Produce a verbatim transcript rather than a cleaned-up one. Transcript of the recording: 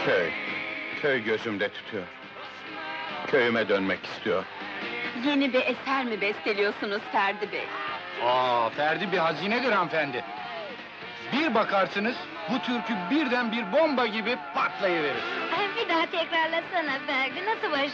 Köy, köy gözümde tutuyor. Köyüme dönmek istiyor. Yeni bir eser mi besteliyorsunuz Ferdi Bey? Aa, Ferdi bir hazinedir hanımefendi. Bir bakarsınız, bu türkü birden bir bomba gibi patlayıverir. Bir daha tekrarlasana Ferdi, nasıl baş...